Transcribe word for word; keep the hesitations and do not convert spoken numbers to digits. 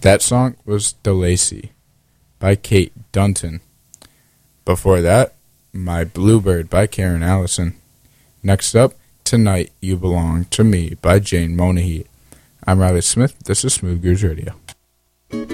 That song was DeLacy by Kate Dunton. Before that, My Bluebird by Karen Allison. Next up, Tonight You Belong to Me by Jane Monaghy. I'm Riley Smith. This is Smooth Grooves Radio.